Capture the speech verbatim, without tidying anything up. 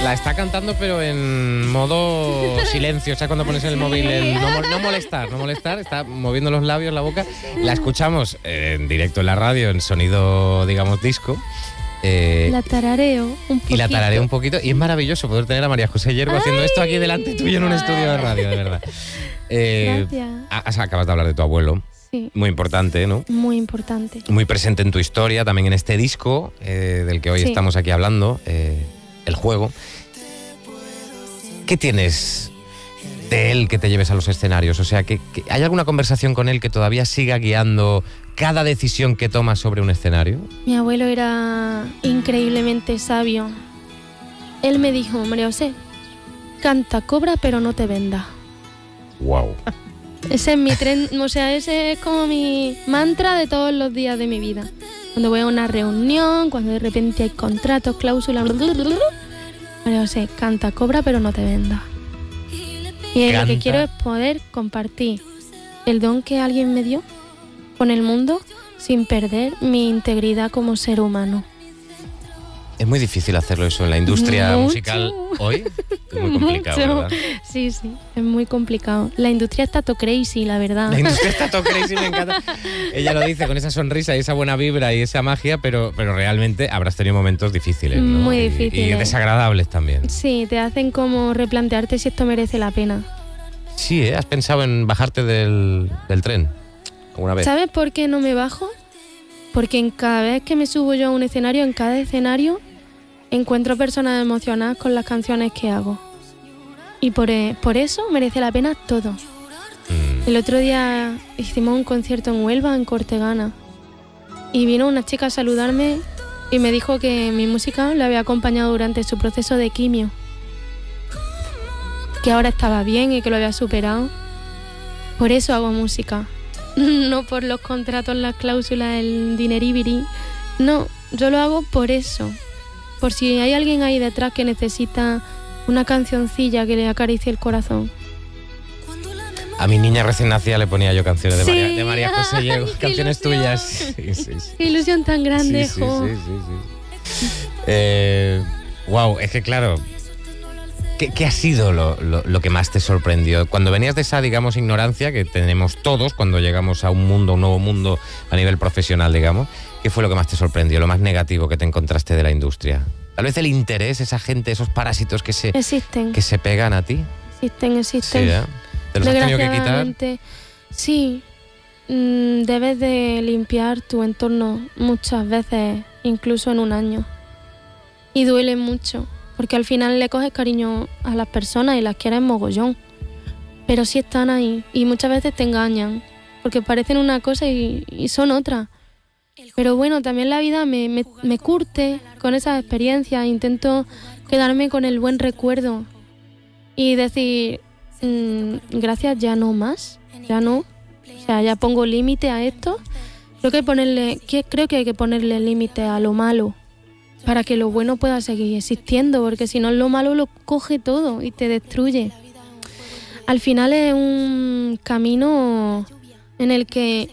La está cantando, pero en modo silencio. O sea, cuando pones en el móvil el no, no molestar, no molestar, está moviendo los labios, la boca. La escuchamos en directo en la radio, en sonido, digamos, disco. Eh, la tarareo un poquito. Y la tarareo un poquito. Y es maravilloso poder tener a María José Hiergo ¡ay! Haciendo esto aquí delante tuyo en un estudio de radio, de verdad. Eh, Gracias. Acabas de hablar de tu abuelo. Sí. Muy importante, ¿no? Muy importante. Muy presente en tu historia, también en este disco eh, del que hoy sí. estamos aquí hablando, eh, El Juego. ¿Qué tienes de él que te lleves a los escenarios? O sea, que, que ¿hay alguna conversación con él que todavía siga guiando cada decisión que tomas sobre un escenario? Mi abuelo era increíblemente sabio. Él me dijo, María José, canta, cobra, pero no te venda. Wow. Ese es mi tren, o sea, ese es como mi mantra de todos los días de mi vida. Cuando voy a una reunión, cuando de repente hay contratos, cláusulas, María José, canta, cobra, pero no te venda. Y lo que quiero es poder compartir el don que alguien me dio con el mundo sin perder mi integridad como ser humano. Es muy difícil hacerlo eso en la industria Mucho. musical hoy. Es muy complicado, Mucho. ¿verdad? Sí, sí, es muy complicado. La industria está to crazy, la verdad. La industria está to crazy, me encanta. Ella lo dice con esa sonrisa y esa buena vibra y esa magia, pero, pero realmente habrás tenido momentos difíciles, ¿no? Muy difíciles. Y, y desagradables también. Sí, te hacen como replantearte si esto merece la pena. Sí, ¿eh? ¿Has pensado en bajarte del, del tren alguna vez? ¿Sabes por qué no me bajo? Porque en cada vez que me subo yo a un escenario, en cada escenario, encuentro personas emocionadas con las canciones que hago. Y por, por eso merece la pena todo. Mm. El otro día hicimos un concierto en Huelva, en Cortegana. Y vino una chica a saludarme y me dijo que mi música le había acompañado durante su proceso de quimio. Que ahora estaba bien y que lo había superado. Por eso hago música. No por los contratos, las cláusulas, el dineribiri. No, yo lo hago por eso. Por si hay alguien ahí detrás que necesita una cancioncilla que le acaricie el corazón. A mi niña recién nacida le ponía yo canciones de, sí. María, de María José Hiergo, canciones ilusión. tuyas. Sí, sí, sí. Qué ilusión tan grande, sí, sí, sí, sí, sí. Eh, wow, es que claro... ¿Qué, ¿Qué ha sido lo, lo, lo que más te sorprendió? Cuando venías de esa, digamos, ignorancia que tenemos todos cuando llegamos a un mundo, un nuevo mundo a nivel profesional, digamos, ¿qué fue lo que más te sorprendió, lo más negativo que te encontraste de la industria? Tal vez el interés, esa gente, esos parásitos que se, existen. Que se pegan a ti. Existen, existen. Sí, ¿eh? ¿Te los has tenido que quitar? Sí. Mm, debes de limpiar tu entorno muchas veces, incluso en un año. Y duele mucho. Porque al final le coges cariño a las personas y las quieres mogollón. Pero sí están ahí y muchas veces te engañan. Porque parecen una cosa y, y son otra. Pero bueno, también la vida me, me, me curte con esas experiencias. Intento quedarme con el buen recuerdo. Y decir, mmm, gracias, ya no más. Ya no. O sea, ya pongo límite a esto. Creo que, ponerle, creo que hay que ponerle límite a lo malo. Para que lo bueno pueda seguir existiendo, porque si no lo malo lo coge todo y te destruye. Al final es un camino en el que